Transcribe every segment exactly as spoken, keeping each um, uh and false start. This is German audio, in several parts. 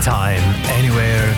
Anytime, Anywhere.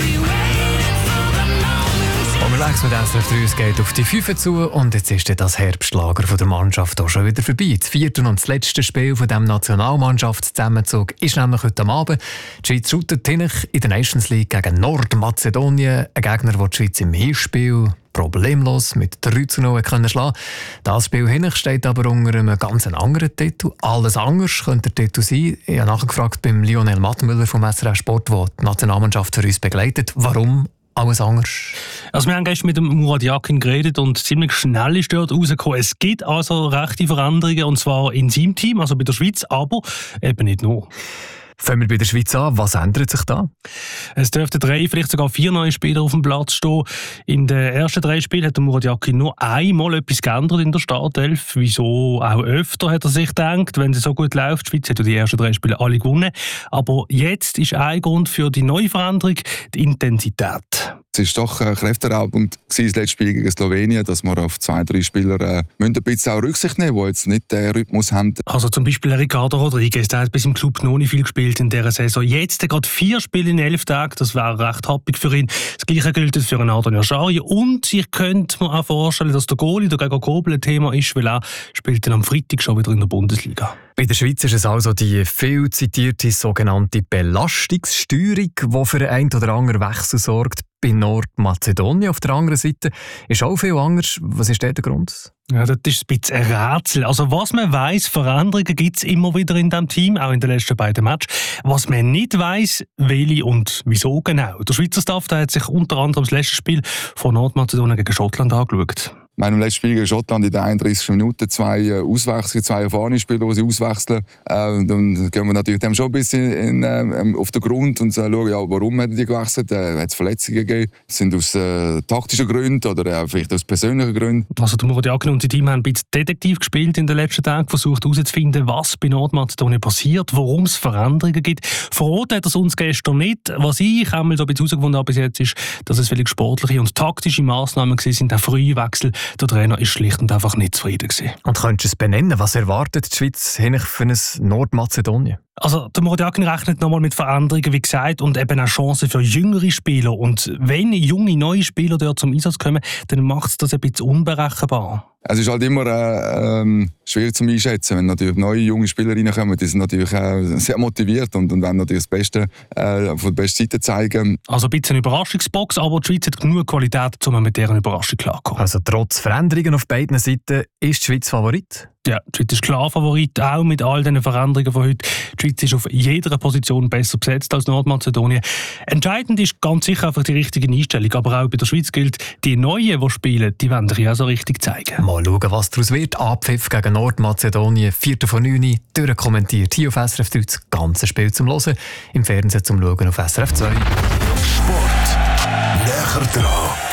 Unterwegs mit S R F drei, es geht auf die fünf zu und jetzt ist das Herbstlager von der Mannschaft auch schon wieder vorbei. Das vierte und das letzte Spiel von diesem Nationalmannschaftszusammenzug ist nämlich heute Abend. Die Schweiz shootet in der Nations League gegen Nordmazedonien, ein Gegner, den die Schweiz im Hinspiel problemlos mit drei zu null können schlagen. Das Spiel hin steht aber unter einem ganz anderen Titel. Alles anders könnte der Titel sein. Ich habe nachgefragt beim Lionel Mattmüller vom S R F Sport, der die Nationalmannschaft für uns begleitet. Warum alles anders? Also wir haben gestern mit dem Murat Yakin geredet und ziemlich schnell ist dort rausgekommen. Es gibt also rechte Veränderungen, und zwar in seinem Team, also bei der Schweiz, aber eben nicht nur. Fangen wir bei der Schweiz an. Was ändert sich da? Es dürften drei, vielleicht sogar vier neue Spieler auf dem Platz stehen. In den ersten drei Spielen hat der Murat Yakin nur einmal etwas geändert in der Startelf. Wieso auch öfter, hat er sich gedacht, wenn es so gut läuft. Die Schweiz hat ja die ersten drei Spiele alle gewonnen. Aber jetzt ist ein Grund für die neue Veränderung die Intensität. Es war doch ein kräfteraubend das letzte Spiel gegen Slowenien, dass wir auf zwei, drei Spieler äh, ein bisschen auch Rücksicht nehmen, die jetzt nicht den Rhythmus haben. Also zum Beispiel Ricardo Rodriguez, der hat bis im Club noch nicht viel gespielt in dieser Saison. Jetzt gerade vier Spiele in elf Tagen, das wäre recht happig für ihn. Das Gleiche gilt für einen Adrian Aschari. Und ich könnte mir auch vorstellen, dass der Goalie, der Gregor Kobel, ein Thema ist, weil er spielt dann am Freitag schon wieder in der Bundesliga. Bei der Schweiz ist es also die viel zitierte sogenannte Belastungssteuerung, die für den einen oder anderen Wechsel sorgt. Bei Nordmazedonien auf der anderen Seite ist auch viel anders. Was ist der Grund? Ja, das ist ein bisschen ein Rätsel. Also was man weiss, Veränderungen gibt es immer wieder in diesem Team, auch in den letzten beiden Matches. Was man nicht weiss, welche und wieso genau. Der Schweizer Staff der hat sich unter anderem das letzte Spiel von Nordmazedonien gegen Schottland angeschaut. Ich meine, im letzten Spiel gegen Schottland in den einunddreißigsten Minuten zwei Auswechslungen, zwei erfahrene Spieler, die sie auswechseln. Äh, dann gehen wir natürlich dem schon ein bisschen in, äh, auf den Grund und schauen, ja, warum haben die gewechselt? Äh, hat es Verletzungen gegeben? Sind es aus äh, taktischen Gründen oder äh, vielleicht aus persönlichen Gründen? Also der Murat Yakin und sein Team haben ein bisschen Detektiv gespielt in den letzten Tagen, versucht herauszufinden, was bei Nordmazedonien passiert, warum es Veränderungen gibt. Verraten hat er uns gestern nicht. Was ich einmal so ein bisschen herausgefunden habe bis jetzt, ist, dass es vielleicht sportliche und taktische Massnahmen waren, auch frühe Wechsel. Der Trainer war schlicht und einfach nicht zufrieden gewesen. Und könntest du es benennen? Was erwartet die Schweiz für ein Nordmazedonien? Also der Murat Yakin rechnet nochmal mit Veränderungen, wie gesagt, und eben auch Chancen für jüngere Spieler. Und wenn junge, neue Spieler dort zum Einsatz kommen, dann macht es das ein bisschen unberechenbar. Es ist halt immer äh, ähm, schwierig zu einschätzen, wenn natürlich neue junge Spieler reinkommen. Die sind natürlich äh, sehr motiviert und, und wollen natürlich das Beste äh, von der besten Seite zeigen. Also ein bisschen eine Überraschungsbox, aber die Schweiz hat genug Qualität, um mit dieser Überraschung klarzukommen. Also trotz Veränderungen auf beiden Seiten ist die Schweiz Favorit? Ja, die Schweiz ist klar Favorit, auch mit all diesen Veränderungen von heute. Die Schweiz ist auf jeder Position besser besetzt als Nordmazedonien. Entscheidend ist ganz sicher einfach die richtige Einstellung, aber auch bei der Schweiz gilt, die Neuen, die spielen, die wollen sich auch so richtig zeigen. Mal schauen, was daraus wird. Abpfiff gegen Nordmazedonien, vierter von neun, durchkommentiert hier auf S R F drei, das ganze Spiel zum Hören, im Fernsehen zum Schauen auf S R F zwei. Sport näher dran.